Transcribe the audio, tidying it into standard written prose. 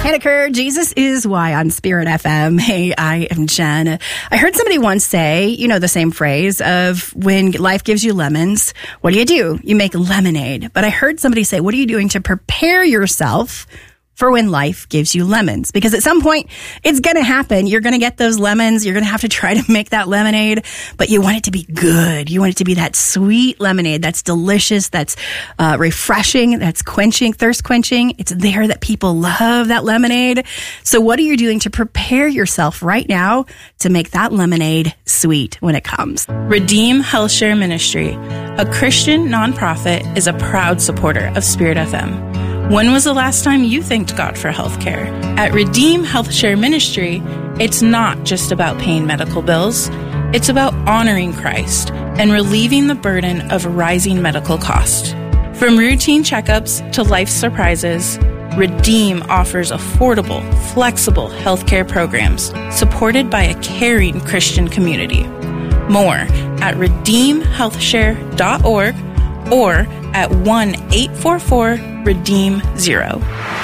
Henniker, Jesus is Why on Spirit FM. Hey, I am Jen. I heard somebody once say, the same phrase of when life gives you lemons, what do? You make lemonade. But I heard somebody say, what are you doing to prepare yourself for when life gives you lemons? Because at some point, it's going to happen. You're going to get those lemons. You're going to have to try to make that lemonade, but you want it to be good. You want it to be that sweet lemonade that's delicious, that's refreshing, that's thirst quenching. It's there that people love that lemonade. So what are you doing to prepare yourself right now to make that lemonade sweet when it comes? Redeem HealthShare Ministry, a Christian nonprofit, is a proud supporter of Spirit FM. When was the last time you thanked God for healthcare? At Redeem HealthShare Ministry, it's not just about paying medical bills. It's about honoring Christ and relieving the burden of rising medical costs. From routine checkups to life surprises, Redeem offers affordable, flexible healthcare programs supported by a caring Christian community. More at redeemhealthshare.org or at 1-844-REDEEM-0.